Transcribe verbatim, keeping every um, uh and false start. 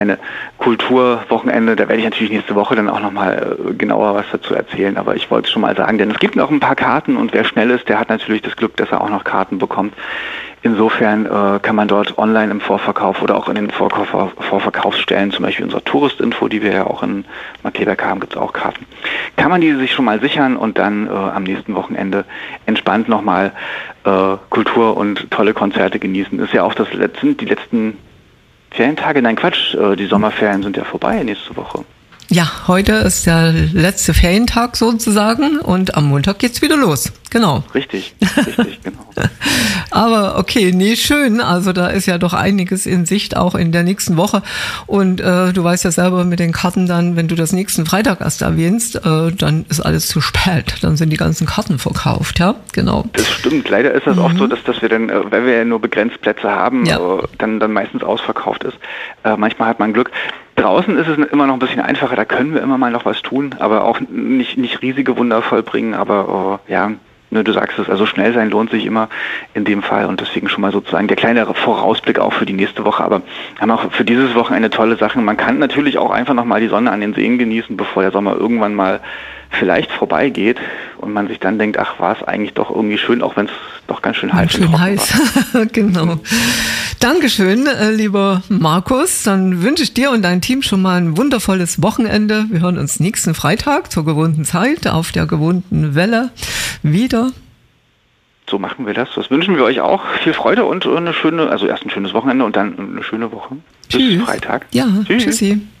Eine Kulturwochenende, da werde ich natürlich nächste Woche dann auch nochmal genauer was dazu erzählen, aber ich wollte es schon mal sagen, denn es gibt noch ein paar Karten und wer schnell ist, der hat natürlich das Glück, dass er auch noch Karten bekommt. Insofern äh, kann man dort online im Vorverkauf oder auch in den Vorkauf- Vorverkaufsstellen, zum Beispiel unserer Touristinfo, die wir ja auch in Markkleeberg haben, gibt es auch Karten, kann man die sich schon mal sichern und dann äh, am nächsten Wochenende entspannt nochmal äh, Kultur und tolle Konzerte genießen. Ist ja auch das letzte, die letzten Ferientage? Nein, Quatsch, die Sommerferien sind ja vorbei nächste Woche. Ja, heute ist der letzte Ferientag sozusagen und am Montag geht's wieder los. Genau. Richtig, richtig, genau. Aber okay, nee, schön. Also da ist ja doch einiges in Sicht, auch in der nächsten Woche. Und äh, du weißt ja selber mit den Karten dann, wenn du das nächsten Freitag erst erwähnst, äh, dann ist alles zu spät. Dann sind die ganzen Karten verkauft, ja, genau. Das stimmt. Leider ist das mhm. auch so, dass, dass wir dann, äh, weil wir ja nur begrenzt Plätze haben, ja. äh, dann, dann meistens ausverkauft ist. Äh, manchmal hat man Glück. Draußen ist es immer noch ein bisschen einfacher, da können wir immer mal noch was tun, aber auch nicht, nicht riesige Wunder vollbringen, aber äh, ja, ne, du sagst es, also schnell sein lohnt sich immer in dem Fall und deswegen schon mal sozusagen der kleine Vorausblick auch für die nächste Woche, aber wir haben auch für dieses Wochenende tolle Sachen. Man kann natürlich auch einfach nochmal die Sonne an den Seen genießen, bevor der Sommer irgendwann mal vielleicht vorbeigeht und man sich dann denkt, ach, war es eigentlich doch irgendwie schön, auch wenn es doch ganz schön heiß ist. Schön heiß, genau. Dankeschön, lieber Markus. Dann wünsche ich dir und deinem Team schon mal ein wundervolles Wochenende. Wir hören uns nächsten Freitag zur gewohnten Zeit auf der gewohnten Welle wieder. So machen wir das. Das wünschen wir euch auch. Viel Freude und eine schöne, also erst ein schönes Wochenende und dann eine schöne Woche. Bis Tschüss. Freitag. Ja, Tschüss. Tschüssi.